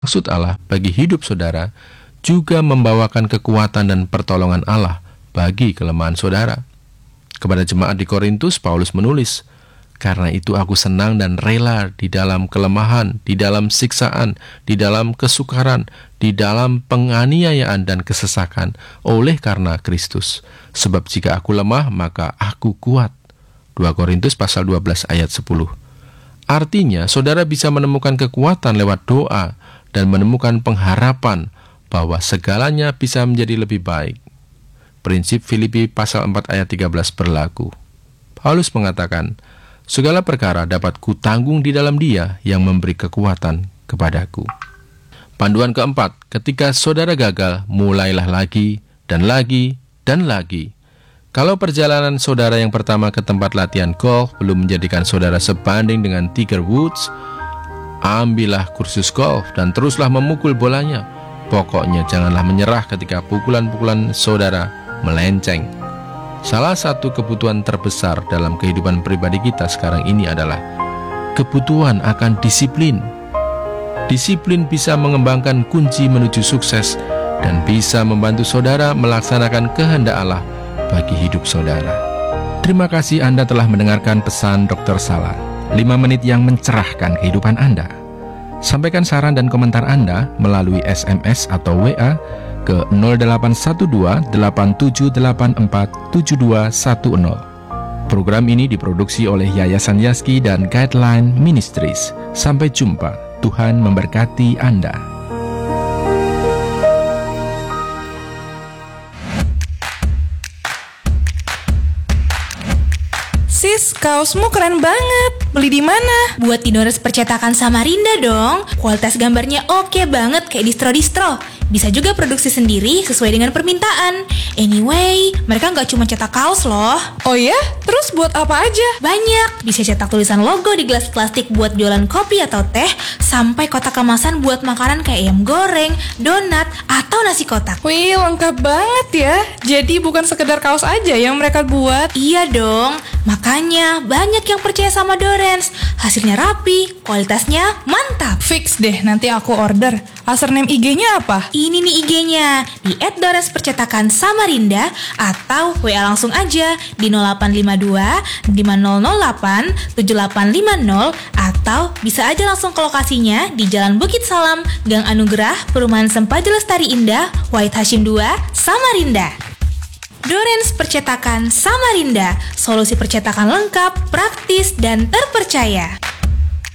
Maksud Allah bagi hidup saudara juga membawakan kekuatan dan pertolongan Allah bagi kelemahan saudara. Kepada jemaat di Korintus, Paulus menulis, "Karena itu aku senang dan rela di dalam kelemahan, di dalam siksaan, di dalam kesukaran, di dalam penganiayaan dan kesesakan, oleh karena Kristus. Sebab jika aku lemah, maka aku kuat." 2 Korintus pasal 12 ayat 10. Artinya, saudara bisa menemukan kekuatan lewat doa dan menemukan pengharapan bahwa segalanya bisa menjadi lebih baik. Prinsip Filipi pasal 4 ayat 13 berlaku. Paulus mengatakan, "Segala perkara dapat kutanggung di dalam Dia yang memberi kekuatan kepadaku." Panduan keempat, ketika saudara gagal, mulailah lagi dan lagi dan lagi. Kalau perjalanan saudara yang pertama ke tempat latihan golf belum menjadikan saudara sebanding dengan Tiger Woods, ambillah kursus golf dan teruslah memukul bolanya. Pokoknya janganlah menyerah ketika pukulan-pukulan saudara melenceng. Salah satu kebutuhan terbesar dalam kehidupan pribadi kita sekarang ini adalah kebutuhan akan disiplin. Disiplin bisa mengembangkan kunci menuju sukses dan bisa membantu saudara melaksanakan kehendak Allah bagi hidup saudara. Terima kasih Anda telah mendengarkan pesan Dr. Salar, 5 menit yang mencerahkan kehidupan Anda. Sampaikan saran dan komentar Anda melalui SMS atau WA ke 0812-8784-7210. Program ini diproduksi oleh Yayasan Yaski dan Guideline Ministries. Sampai jumpa. Tuhan memberkati Anda. Sis, kaosmu keren banget. Beli di mana? Buat di Dores Percetakan Samarinda dong. Kualitas gambarnya oke banget kayak distro-distro. Bisa juga produksi sendiri sesuai dengan permintaan. Anyway, mereka nggak cuma cetak kaos loh. Oh ya? Terus buat apa aja? Banyak. Bisa cetak tulisan logo di gelas plastik buat jualan kopi atau teh, sampai kotak kemasan buat makanan kayak ayam goreng, donat, atau nasi kotak. Wih, lengkap banget ya. Jadi bukan sekedar kaos aja yang mereka buat. Iya dong. Makanya banyak yang percaya sama Dorens. Hasilnya rapi, kualitasnya mantap. Fix deh, nanti aku order. Username IG-nya apa? Ini nih IG-nya, di @Dorenspercetakan Samarinda, atau WA langsung aja di 0852 5008 7850, atau bisa aja langsung ke lokasinya di Jalan Bukit Salam, Gang Anugerah, Perumahan Sempaja Lestari Indah, Wahid Hashim 2, Samarinda. Dorens Percetakan Samarinda, solusi percetakan lengkap, praktis, dan terpercaya.